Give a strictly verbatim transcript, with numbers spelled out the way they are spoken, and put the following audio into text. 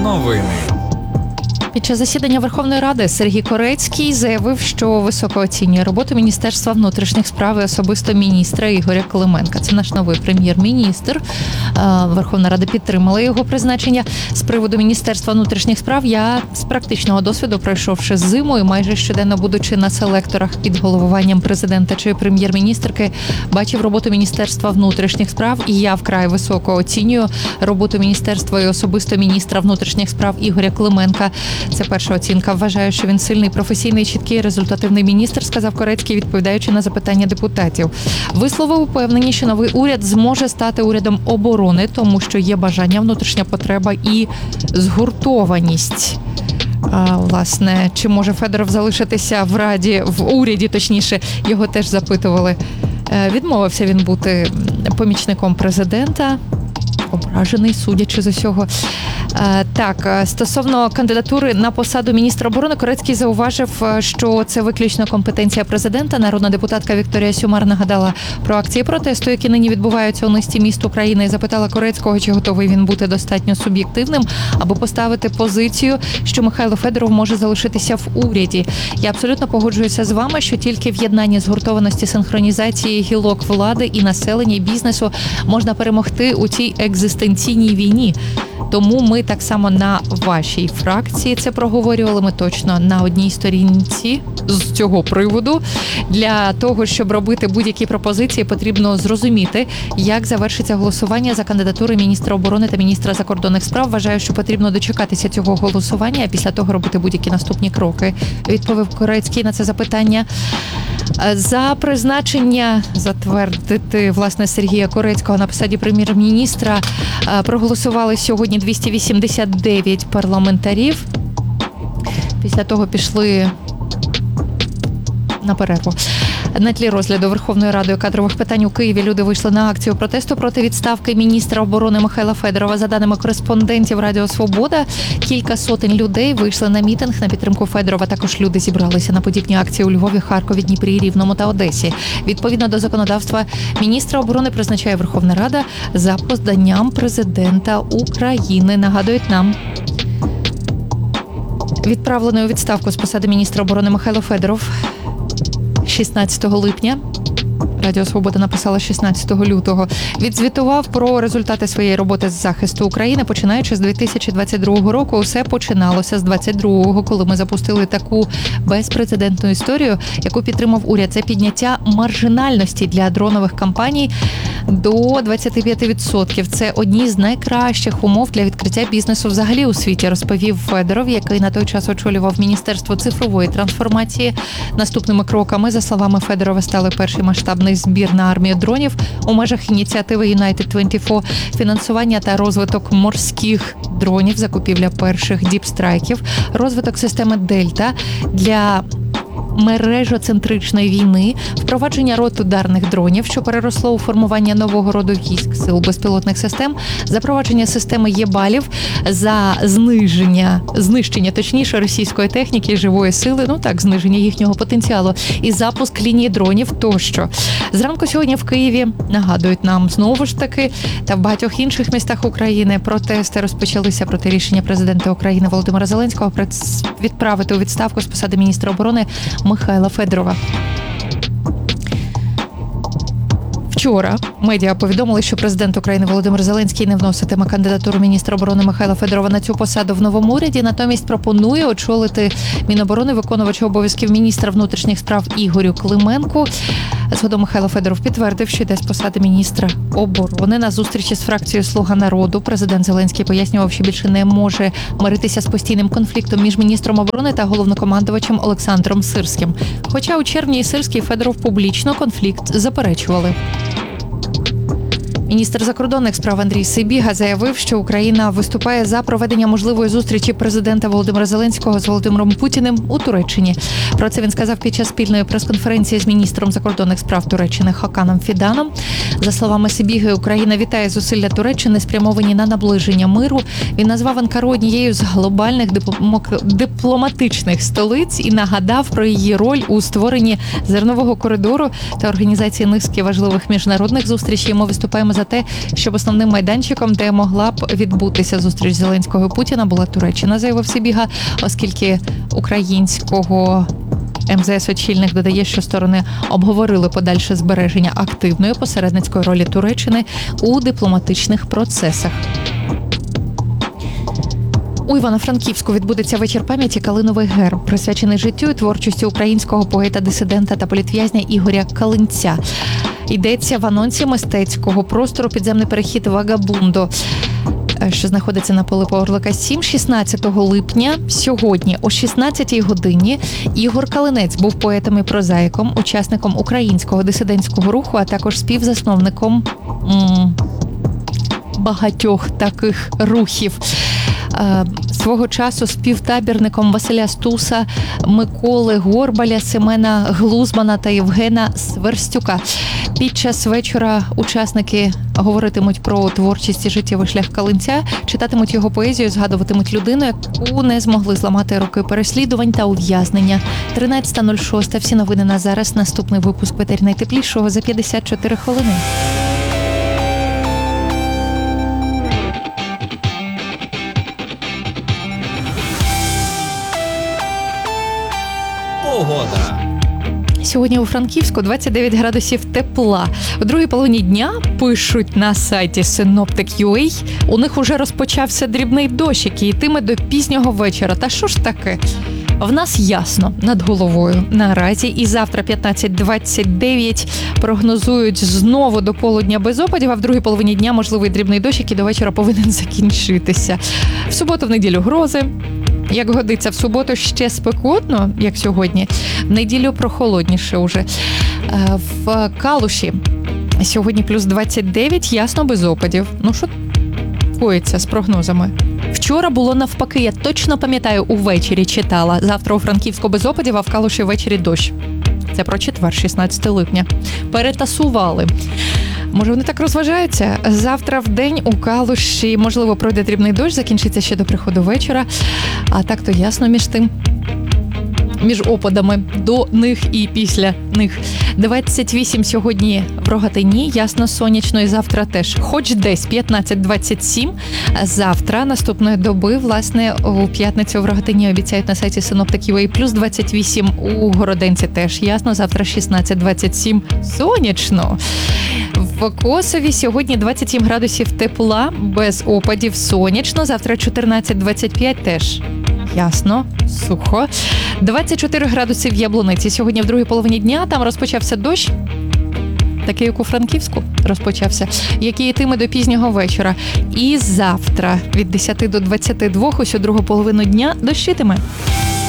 Новини. Під час засідання Верховної Ради Сергій Корецький заявив, що високо оцінює роботу Міністерства внутрішніх справ і особисто міністра Ігоря Клименка. Це наш новий прем'єр-міністр. Верховна Рада підтримала його призначення. З приводу Міністерства внутрішніх справ я з практичного досвіду, пройшовши зиму і майже щоденно будучи на селекторах під головуванням президента чи прем'єр-міністрки, бачив роботу Міністерства внутрішніх справ, і я вкрай високо оцінюю роботу міністерства і особисто міністра внутрішніх справ Ігоря Клименка. Це перша оцінка. Вважаю, що він сильний, професійний, чіткий, результативний міністр, сказав Корецький, відповідаючи на запитання депутатів. Висловив упевнені, що новий уряд зможе стати урядом оборони, тому що є бажання, внутрішня потреба і згуртованість. А, власне, чи може Федоров залишитися в Раді, в уряді, точніше, його теж запитували. Відмовився він бути помічником президента. Ображений, судячи з усього. Так, стосовно кандидатури на посаду міністра оборони, Корецький зауважив, що це виключно компетенція президента. Народна депутатка Вікторія Сюмар нагадала про акції протесту, які нині відбуваються у низці міст України, і запитала Корецького, чи готовий він бути достатньо суб'єктивним, аби поставити позицію, що Михайло Федоров може залишитися в уряді. Я абсолютно погоджуюся з вами, що тільки в'єднання згуртованості, синхронізації гілок влади і населення, і бізнесу можна перемогти у цій екзистенційній війні. Тому ми так само на вашій фракції це проговорювали. Ми точно на одній сторінці з цього приводу. Для того, щоб робити будь-які пропозиції, потрібно зрозуміти, як завершиться голосування за кандидатури міністра оборони та міністра закордонних справ. Вважаю, що потрібно дочекатися цього голосування, а після того робити будь-які наступні кроки, відповів Корецький на це запитання. За призначення затвердити, власне, Сергія Корецького на посаді прем'єр-міністра проголосували сьогодні двісті вісімдесят дев'ять парламентарів. Після того пішли на перерву. На тлі розгляду Верховною Радою кадрових питань у Києві люди вийшли на акцію протесту проти відставки міністра оборони Михайла Федорова. За даними кореспондентів Радіо Свобода, кілька сотень людей вийшли на мітинг на підтримку Федорова. Також люди зібралися на подібні акції у Львові, Харкові, Дніпрі, Рівному та Одесі. Відповідно до законодавства, міністра оборони призначає Верховна Рада за поданням президента України. Нагадують нам. Відправлений у відставку з посади міністра оборони Михайло Федоров шістнадцятого липня, Радіо Свобода написала шістнадцятого лютого, відзвітував про результати своєї роботи з захисту України, починаючи з дві тисячі двадцять другого року. Усе починалося з двадцять другого, коли ми запустили таку безпрецедентну історію, яку підтримав уряд. Це підняття маржинальності для дронових компаній до двадцять п'ять відсотків. Це одні з найкращих умов для відкриття бізнесу взагалі у світі, розповів Федоров, який на той час очолював Міністерство цифрової трансформації. Наступними кроками, за словами Федорова, стали перший масштабний збір на армію дронів у межах ініціативи Юнайтед двадцять чотири, фінансування та розвиток морських дронів, закупівля перших діпстрайків, розвиток системи Дельта для мережоцентричної війни, впровадження рот ударних дронів, що переросло у формування нового роду військ, сил безпілотних систем, запровадження системи єбалів за зниження, знищення, точніше, російської техніки і живої сили, ну так, зниження їхнього потенціалу, і запуск лінії дронів тощо. Зранку сьогодні в Києві, нагадують нам знову ж таки, та в багатьох інших містах України протести розпочалися проти рішення президента України Володимира Зеленського відправити у відставку з посади міністра оборони Михайла Федорова. Вчора медіа повідомили, що президент України Володимир Зеленський не вноситиме кандидатуру міністра оборони Михайла Федорова на цю посаду в новому уряді, натомість пропонує очолити Міноборони виконувача обов'язків міністра внутрішніх справ Ігорю Клименку. Згодом Михайло Федоров підтвердив, що йде з посади міністра оборони. На зустрічі з фракцією «Слуга народу» президент Зеленський пояснював, що більше не може миритися з постійним конфліктом між міністром оборони та головнокомандувачем Олександром Сирським. Хоча у червні і Сирський, і Федоров публічно конфлікт заперечували. Міністр закордонних справ Андрій Сибіга заявив, що Україна виступає за проведення можливої зустрічі президента Володимира Зеленського з Володимиром Путіним у Туреччині. Про це він сказав під час спільної прес-конференції з міністром закордонних справ Туреччини Хаканом Фіданом. За словами Сибіги, Україна вітає зусилля Туреччини, спрямовані на наближення миру. Він назвав Анкару однією з глобальних дипломатичних столиць і нагадав про її роль у створенні зернового коридору та організації низки важливих міжнародних зустрічей. Ми виступаємо за за те, щоб основним майданчиком, де могла б відбутися зустріч Зеленського і Путіна, була Туреччина, заявив Сибіга, оскільки українського ем зе ес очільник додає, що сторони обговорили подальше збереження активної посередницької ролі Туреччини у дипломатичних процесах. У Івано-Франківську відбудеться вечір пам'яті «Калиновий герб», присвячений життю і творчості українського поета-дисидента та політв'язня Ігоря Калинця. Йдеться в анонсі мистецького простору «Підземний перехід Вагабундо», що знаходиться на Пилипа Орлика сім, шістнадцятого липня, сьогодні о шістнадцятій годині. Ігор Калинець був поетом і прозаїком, учасником українського дисидентського руху, а також співзасновником м- багатьох таких рухів. Свого часу співтабірником Василя Стуса, Миколи Горбаля, Семена Глузмана та Євгена Сверстюка. Під час вечора учасники говоритимуть про творчість і життєвий шлях Калинця, читатимуть його поезію, згадуватимуть людину, яку не змогли зламати роки переслідувань та ув'язнення. тринадцята нуль шість. Всі новини на зараз. Наступний випуск в етері найтеплішого за п'ятдесят чотири хвилини. Погода. Сьогодні у Франківську двадцять дев'ять градусів тепла. У другій половині дня, пишуть на сайті синоптик крапка ю а, у них уже розпочався дрібний дощ, який йтиме до пізнього вечора. Та що ж таке? В нас ясно над головою наразі. І завтра п'ятнадцять двадцять дев'ять прогнозують знову до полудня без опадів, а в другій половині дня можливий дрібний дощ, який до вечора повинен закінчитися. В суботу, в неділю грози. Як годиться, в суботу ще спекотно, як сьогодні, в неділю прохолодніше уже. В Калуші сьогодні плюс двадцять дев'ять, ясно, без опадів. Ну, що коїться з прогнозами? Вчора було навпаки, я точно пам'ятаю, увечері читала. Завтра у Франківську без опадів, а в Калуші ввечері дощ. Це про четвер, шістнадцятого липня. Перетасували. Може, вони так розважаються? Завтра в день у Калуші, можливо, пройде дрібний дощ, закінчиться ще до приходу вечора. А так то ясно між тим. Між опадами до них і після них. двадцять вісім сьогодні в Рогатині, ясно, сонячно, і завтра теж. Хоч десь п'ятнадцять двадцять сім. Завтра, наступної доби, власне, у п'ятницю в Рогатині обіцяють на сайті синоптик крапка ю а, плюс двадцять вісім у Городенці теж ясно. Завтра шістнадцять двадцять сім, сонячно. В Косові сьогодні двадцять сім градусів тепла, без опадів, сонячно. Завтра чотирнадцять двадцять п'ять теж ясно, сухо. двадцять чотири градуси в Яблуниці. Сьогодні в другій половині дня там розпочався дощ, такий, як у Франківську розпочався, який йтиме до пізнього вечора. І завтра від десяти до двадцяти двох, ось у другу половину дня, дощитиме.